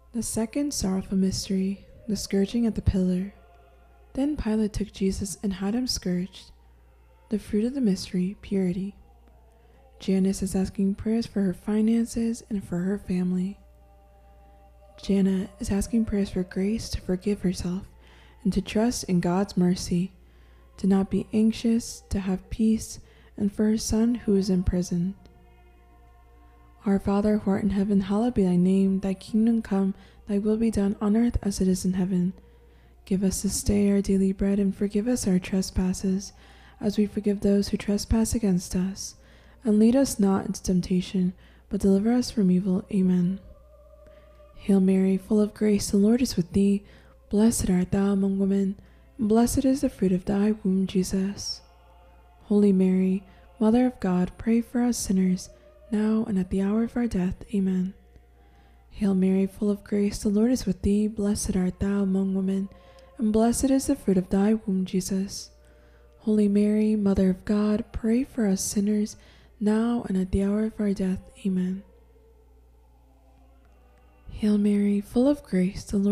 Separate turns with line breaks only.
The second sorrowful mystery, the scourging at the pillar. Then Pilate took Jesus and had him scourged. The fruit of the mystery, purity. Janice is asking prayers for her finances and for her family. Jana is asking prayers for grace to forgive herself and to trust in God's mercy, to not be anxious, to have peace, and for her son who is in prison. Our Father who art in heaven, hallowed be thy name. Thy kingdom come, thy will be done on earth as it is in heaven. Give us this day our daily bread, and forgive us our trespasses, as we forgive those who trespass against us. And lead us not into temptation, but deliver us from evil. Amen. Hail Mary, full of grace, the Lord is with thee. Blessed art thou among women, and blessed is the fruit of thy womb, Jesus. Holy Mary, Mother of God, pray for us sinners, now and at the hour of our death. Amen. Hail Mary, full of grace, the Lord is with thee. Blessed art thou among women, and blessed is the fruit of thy womb, Jesus. Holy Mary, Mother of God, pray for us sinners, now and at the hour of our death. Amen. Hail Mary, full of grace, the Lord